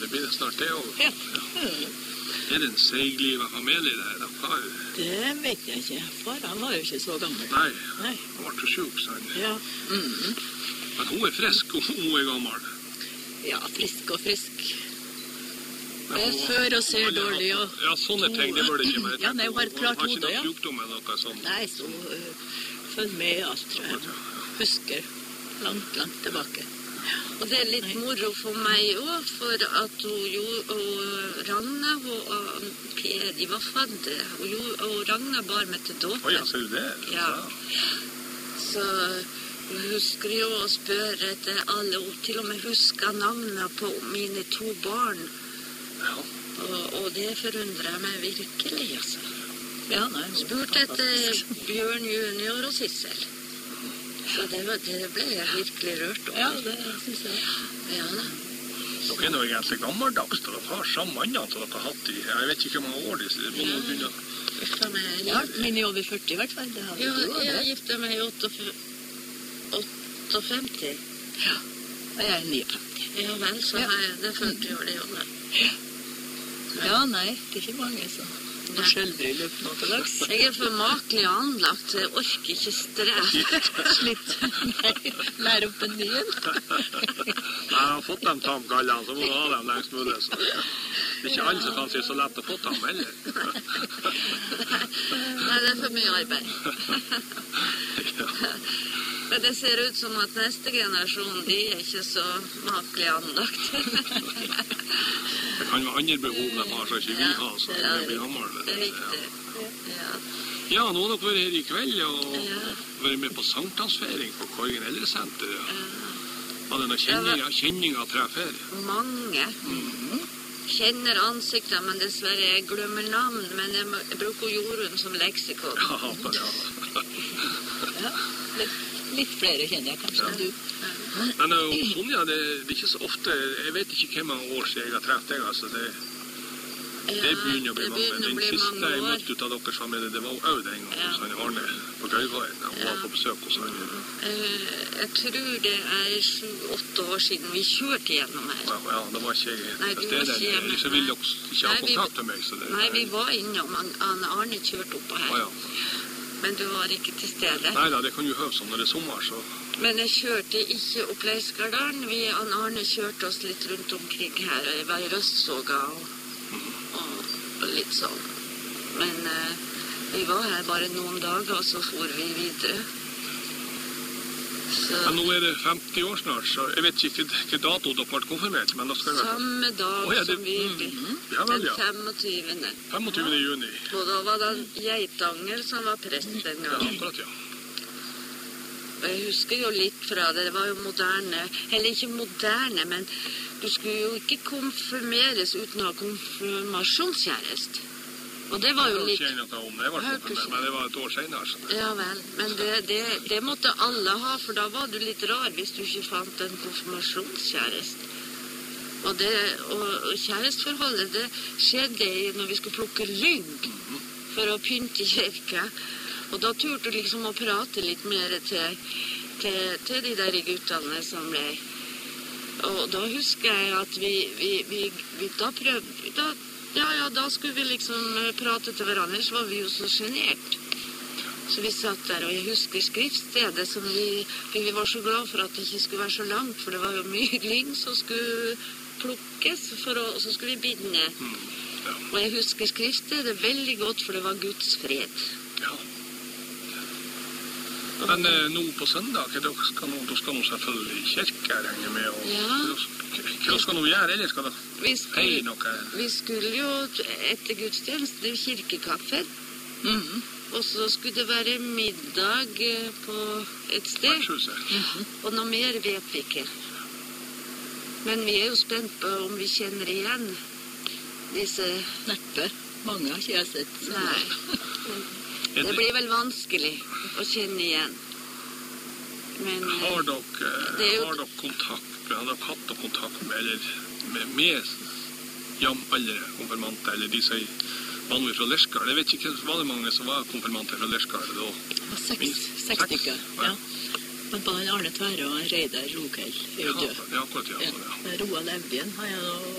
det blir snart det også. Ja. Det en seiglivet familie der? Det vet jeg ikke. Far, han var jo ikke så gammel. Nei. Han var så syk, sa han. Ja. Men hun frisk, og hun gammel. Ja, frisk og frisk. Det før og ser dårlig, og... Ja, sånne ting, det var det ikke mer. Ja, nei, hun har et klart hode, ja. Har ikke noe sykdom eller noe sånt? Nei, så følg med i alt, tror jeg. Husker langt tilbake. Og det litt moro for meg også, for at hun Ragna og Per, de var fadde. Og Ragna bar meg til dåpen. Åja, ser du det? Ja. Så hun husker jo å spørre etter alle, og til og med husker navnene på mine 2 barn. Ja. Og det forundrer meg virkelig, altså. Ja, nei. Spurt etter Bjørn Junior og Sissel. Så det ble jeg virkelig rørt over. Ja, det synes jeg. Ja da. Dere noe egentlig gammeldags, dere har samme andre som dere har hatt i, jeg vet ikke hvor mange år det må noe kunne. Ja, min er over 40 i hvert fall. Ja, jeg gifte meg i 58. Ja, og jeg er 59. Ja vel, så har jeg det 40 år det jo da. Ja, nei, det er ikke mange som har selvbryllup nå til dags. Jeg er for makelig anlagt, så jeg orker ikke stress. Slitt. Nei, lære opp en ny en. Jeg har fått dem tamgallene, så må du ha dem lengst mulig. Så. Det er ikke alle som kan si så lett å få tam heller. Nei, det er for mye arbeid. Men det ser ut som at neste generasjon, de er ikke så makelig anlagt. Det kan være andre behov de har, så ikke vi har, så det blir gammel. Det er riktig. Ja, nå har dere vært her i kveld og vært med på sankthansfeiring på Korgen eldresenter. Var det noen kjenninger av treff her? Mange. Kjenner ansikter, men dessverre jeg glemmer navn, men jeg bruker Jorunn som leksikon. Ja, litt flere kjenner jeg kanskje enn du. Men Sonja, det er ikke så ofte, jeg vet ikke hvor mange år siden jeg har treft deg, altså det begynner å bli mange. Den siste jeg møtte ut av deres familie, det var jo også den gangen hos Arne på Gøyveien, han var på besøk hos han. Jeg tror det er 7-8 år siden vi kjørte gjennom her. Ja, det var ikke jeg til stede, så vil dere ikke ha kontakt med meg. Nei, vi var innom, Arne kjørte oppå her. Men du var ikke til stede. Nei da, det kan jo høre sånn når det er sommer, så... Men jeg kjørte ikke opp Leisgardalen. Arne kjørte oss litt rundt omkring her. Jeg var i Røstsoga og litt sånn. Men vi var her bare noen dager, og så for vi videre. Så... Men nå er det 50 år snart, så jeg vet ikke hvilken dato dere ble konfirmert, men da skal jeg... Samme dag som vi... Den 25. 25. juni. Og da var det Geitanger som var prest den gangen. Ja, akkurat, ja. Jeg husker jo litt fra det, det var jo moderne, eller ikke moderne, men du skulle jo ikke konfirmeres uten å ha konfirmasjonskjærest. Og det var jo litt... Jeg var konfirmert, men det var et år senere. Ja vel, men det måtte alle ha, for da var du litt rar hvis du ikke fant en konfirmasjonskjærest. Og kjærestforholdet, det skjedde når vi skulle plukke lyng for å pynte kirka. Og da turte du liksom å prate litt mer til de der guttene som ble. Og da husker jeg at vi da prøvde, da skulle vi liksom prate til hverandre, så var vi jo så genert. Så vi satt der, og jeg husker skriftstedet som vi var så glad for at det ikke skulle være så langt, for det var jo mye lyng som skulle plukkes, og så skulle vi binde. Og jeg husker skriftstedet veldig godt, for det var Guds fred. Ja. Men nå på søndag, da skal nå selvfølgelig i kirke, regner med, og hva skal nå gjøre, eller skal dere feie noe? Vi skulle jo etter gudstjeneste kirkekaffe, og så skulle det være middag på et sted, og noe mer vet vi ikke. Men vi er jo spent på om vi kjenner igjen disse... Neppe, mange har ikke jeg sett. Nei. Det blir vel vanskelig å kjenne igjen. Men har dere kontakt med jevnaldrende konfirmanter, eller de som var fra Lerskar? Jeg vet ikke, var det mange som var konfirmanter fra Lerskar da? 6 stykker, ja. Men bare Arne Tverre og Reidar Lokell er jo død. Ja, akkurat, ja. Roald Evjen har jeg